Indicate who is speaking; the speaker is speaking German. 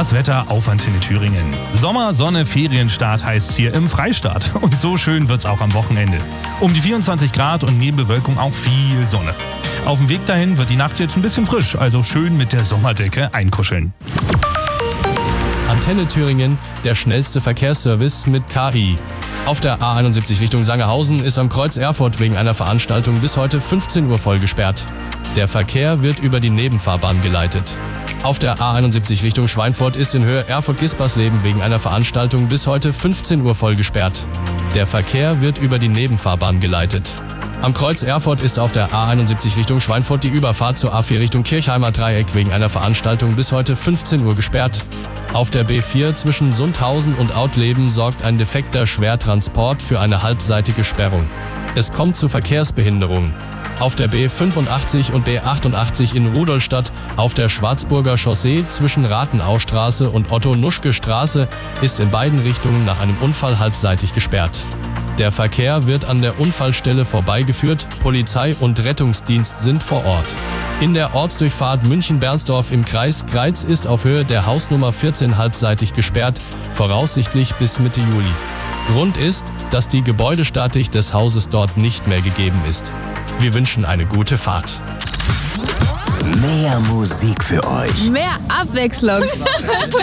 Speaker 1: Das Wetter auf Antenne Thüringen. Sommer, Sonne, Ferienstart heißt's hier im Freistaat. Und so schön wird's auch am Wochenende. Um die 24 Grad und neben Bewölkung auch viel Sonne. Auf dem Weg dahin wird die Nacht jetzt ein bisschen frisch, also schön mit der Sommerdecke einkuscheln.
Speaker 2: Antenne Thüringen, der schnellste Verkehrsservice mit KI. Auf der A71 Richtung Sangerhausen ist am Kreuz Erfurt wegen einer Veranstaltung bis heute 15 Uhr voll gesperrt. Der Verkehr wird über die Nebenfahrbahn geleitet. Auf der A71 Richtung Schweinfurt ist in Höhe Erfurt-Gispersleben wegen einer Veranstaltung bis heute 15 Uhr voll gesperrt. Der Verkehr wird über die Nebenfahrbahn geleitet. Am Kreuz Erfurt ist auf der A71 Richtung Schweinfurt die Überfahrt zur A4 Richtung Kirchheimer Dreieck wegen einer Veranstaltung bis heute 15 Uhr gesperrt. Auf der B4 zwischen Sundhausen und Autleben sorgt ein defekter Schwertransport für eine halbseitige Sperrung. Es kommt zu Verkehrsbehinderungen. Auf der B85 und B88 in Rudolstadt, auf der Schwarzburger Chaussee zwischen Rathenaustraße und Otto-Nuschke-Straße ist in beiden Richtungen nach einem Unfall halbseitig gesperrt. Der Verkehr wird an der Unfallstelle vorbeigeführt, Polizei und Rettungsdienst sind vor Ort. In der Ortsdurchfahrt München-Bernsdorf im Kreis Greiz ist auf Höhe der Hausnummer 14 halbseitig gesperrt, voraussichtlich bis Mitte Juli. Grund ist, dass die Gebäudestatik des Hauses dort nicht mehr gegeben ist. Wir wünschen eine gute Fahrt.
Speaker 3: Mehr Musik für euch.
Speaker 4: Mehr Abwechslung.